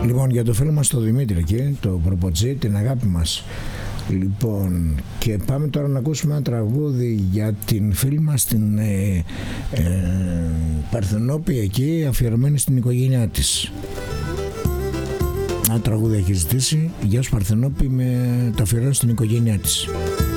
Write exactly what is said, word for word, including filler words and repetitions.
Λοιπόν, για το φίλο μας το Δημήτρη εκεί, το προποτζή, την αγάπη μας. Λοιπόν, και πάμε τώρα να ακούσουμε ένα τραγούδι για την φίλη μας την ε, ε, Παρθενόπη εκεί, αφιερωμένη στην οικογένειά της. Ένα τραγούδι έχει ζητήσει, γεια σου Παρθενόπη, με το αφιερώνει στην οικογένειά της.